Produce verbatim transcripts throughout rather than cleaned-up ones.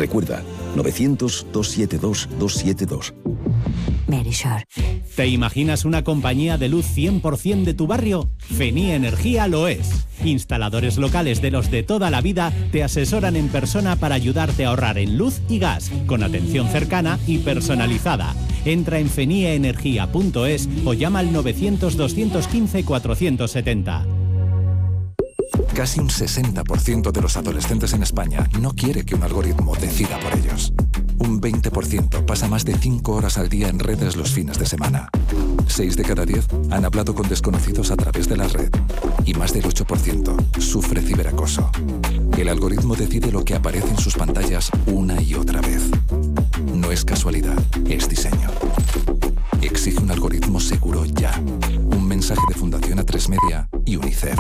Recuerda, novecientos, doscientos setenta y dos, doscientos setenta y dos. Merisure. ¿Te imaginas una compañía de luz cien por ciento de tu barrio? Feni Energía lo es. Instaladores locales de los de toda la vida te asesoran en persona para ayudarte a ahorrar en luz y gas, con atención cercana y personalizada. Entra en fenie energía punto es o llama al novecientos, doscientos quince, cuatrocientos setenta. Casi un sesenta por ciento de los adolescentes en España no quiere que un algoritmo decida por ellos. Un veinte por ciento pasa más de cinco horas al día en redes los fines de semana. seis de cada diez han hablado con desconocidos a través de la red. Y más del ocho por ciento sufre ciberacoso. El algoritmo decide lo que aparece en sus pantallas una y otra vez. No es casualidad, es diseño. Exige un algoritmo seguro ya. Un mensaje de Fundación A tres Media y UNICEF.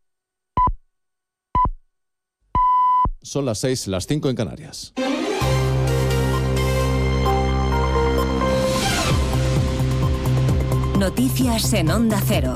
Son las seis, las cinco en Canarias. Noticias en Onda Cero.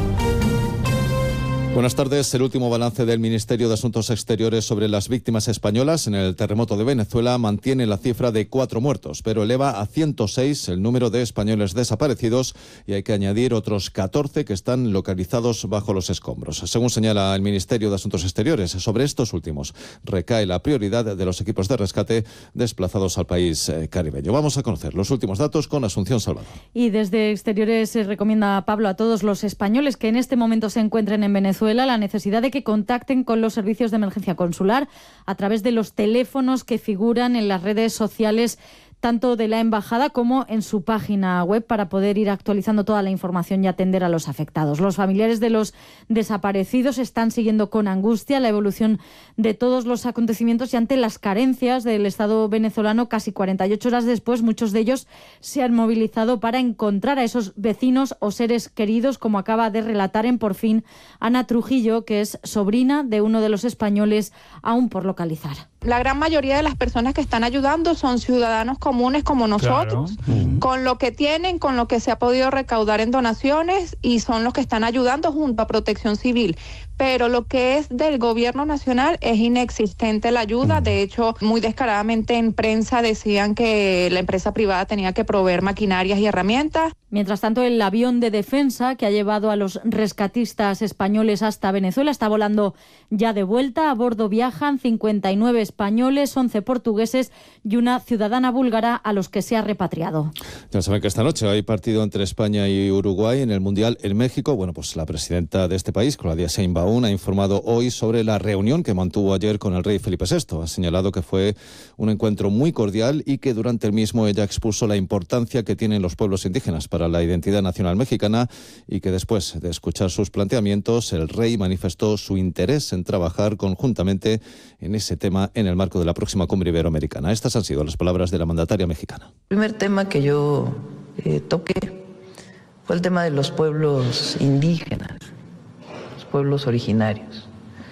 Buenas tardes. El último balance del Ministerio de Asuntos Exteriores sobre las víctimas españolas en el terremoto de Venezuela mantiene la cifra de cuatro muertos, pero eleva a ciento seis el número de españoles desaparecidos y hay que añadir otros catorce que están localizados bajo los escombros. Según señala el Ministerio de Asuntos Exteriores, sobre estos últimos recae la prioridad de los equipos de rescate desplazados al país caribeño. Vamos a conocer los últimos datos con Asunción Salvador. Y desde Exteriores se recomienda a Pablo a todos los españoles que en este momento se encuentren en Venezuela la necesidad de que contacten con los servicios de emergencia consular a través de los teléfonos que figuran en las redes sociales tanto de la embajada como en su página web para poder ir actualizando toda la información y atender a los afectados. Los familiares de los desaparecidos están siguiendo con angustia la evolución de todos los acontecimientos y ante las carencias del Estado venezolano, casi cuarenta y ocho horas después, muchos de ellos se han movilizado para encontrar a esos vecinos o seres queridos, como acaba de relatar en Por Fin Ana Trujillo, que es sobrina de uno de los españoles aún por localizar. La gran mayoría de las personas que están ayudando son ciudadanos comunes como nosotros, claro. Con lo que tienen, con lo que se ha podido recaudar en donaciones, y son los que están ayudando junto a Protección Civil. Pero lo que es del gobierno nacional es inexistente la ayuda. De hecho, muy descaradamente en prensa decían que la empresa privada tenía que proveer maquinarias y herramientas. Mientras tanto, el avión de defensa que ha llevado a los rescatistas españoles hasta Venezuela está volando ya de vuelta. A bordo viajan cincuenta y nueve españoles, once portugueses y una ciudadana búlgara a los que se ha repatriado. Ya saben que esta noche hay partido entre España y Uruguay en el Mundial en México. Bueno, pues la presidenta de este país, Claudia Sheinbaum, ha informado hoy sobre la reunión que mantuvo ayer con el rey Felipe sexto. Ha señalado que fue un encuentro muy cordial y que durante el mismo ella expuso la importancia que tienen los pueblos indígenas para la identidad nacional mexicana y que después de escuchar sus planteamientos, el rey manifestó su interés en trabajar conjuntamente en ese tema en el marco de la próxima cumbre iberoamericana. Estas han sido las palabras de la mandataria mexicana. El primer tema que yo eh, toqué fue el tema de los pueblos indígenas, los pueblos originarios,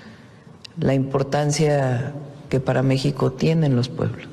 la importancia que para México tienen los pueblos.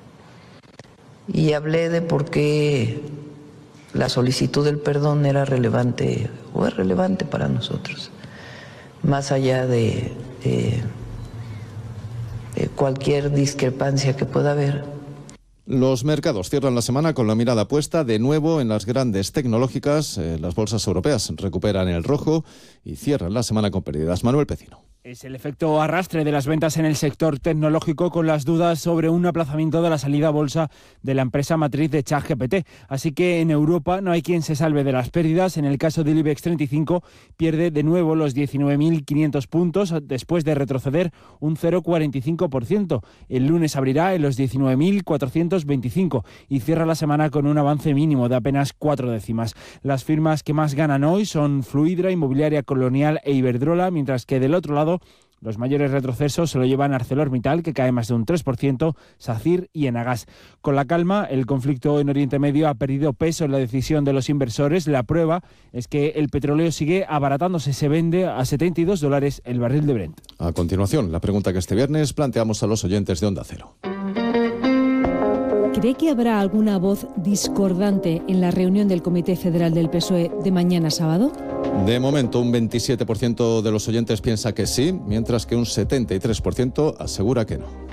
Y hablé de por qué la solicitud del perdón era relevante o es relevante para nosotros, más allá de, de, de cualquier discrepancia que pueda haber. Los mercados cierran la semana con la mirada puesta de nuevo en las grandes tecnológicas. Eh, las bolsas europeas recuperan el rojo y cierran la semana con pérdidas. Manuel Pecino. Es el efecto arrastre de las ventas en el sector tecnológico con las dudas sobre un aplazamiento de la salida a bolsa de la empresa matriz de ChatGPT. Así que en Europa no hay quien se salve de las pérdidas. En el caso del IBEX treinta y cinco pierde de nuevo los diecinueve mil quinientos puntos después de retroceder un cero coma cuarenta y cinco por ciento. El lunes abrirá en los diecinueve mil cuatrocientos veinticinco y cierra la semana con un avance mínimo de apenas cuatro décimas. Las firmas que más ganan hoy son Fluidra, Inmobiliaria Colonial e Iberdrola, mientras que del otro lado los mayores retrocesos se lo llevan ArcelorMittal, que cae más de un tres por ciento, SACIR y Enagas. Con la calma, el conflicto en Oriente Medio ha perdido peso en la decisión de los inversores. La prueba es que el petróleo sigue abaratándose, se vende a setenta y dos dólares el barril de Brent. A continuación, la pregunta que este viernes planteamos a los oyentes de Onda Cero. ¿Cree que habrá alguna voz discordante en la reunión del Comité Federal del P S O E de mañana sábado? De momento, un veintisiete por ciento de los oyentes piensa que sí, mientras que un setenta y tres por ciento asegura que no.